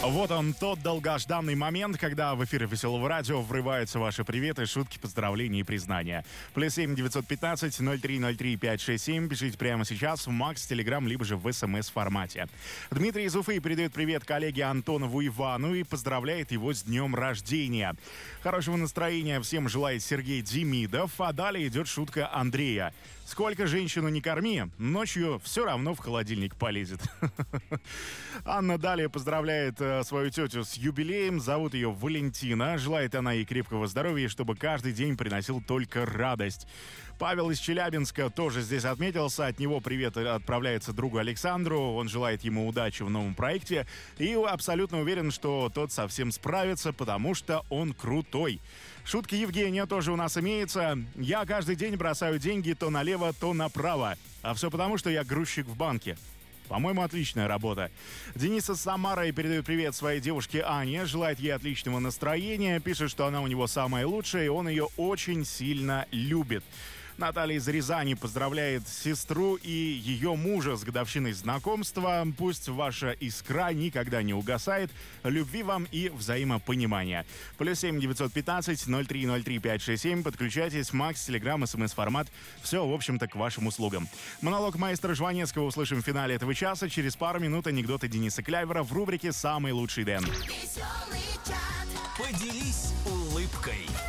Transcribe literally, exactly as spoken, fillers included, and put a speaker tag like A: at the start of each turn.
A: Вот он, тот долгожданный момент, когда в эфир Веселого радио врываются ваши приветы, шутки, поздравления и признания. Плюс семь девятьсот пятнадцать ноль три ноль три пять шесть семь. Пишите прямо сейчас в Макс, Телеграм, либо же в СМС формате. Дмитрий из Уфы передает привет коллеге Антонову Ивану и поздравляет его с днем рождения. Хорошего настроения всем желает Сергей Демидов, а далее идет шутка Андрея. Сколько женщину не корми, ночью все равно в холодильник полезет. Анна далее поздравляет э, свою тетю с юбилеем. Зовут ее Валентина. Желает она ей крепкого здоровья, чтобы каждый день приносил только радость. Павел из Челябинска тоже здесь отметился. От него привет отправляется другу Александру. Он желает ему удачи в новом проекте. И абсолютно уверен, что тот совсем справится, потому что он крутой. Шутки Евгения тоже у нас имеется. Я каждый день бросаю деньги то налево, то направо. А все потому, что я грузчик в банке. По-моему, отличная работа. Денис из Самары передает привет своей девушке Ане. Желает ей отличного настроения. Пишет, что она у него самая лучшая, и он ее очень сильно любит. Наталья из Рязани поздравляет сестру и ее мужа с годовщиной знакомства. Пусть ваша искра никогда не угасает. Любви вам и взаимопонимания. Плюс семь девятьсот пятнадцать ноль три ноль три пять шесть семь. Подключайтесь. Макс, Телеграм, СМС-формат. Все, в общем-то, к вашим услугам. Монолог маэстро Жванецкого услышим в финале этого часа. Через пару минут анекдоты Дениса Кляйвера в рубрике «Самый лучший Дэн».
B: Поделись улыбкой.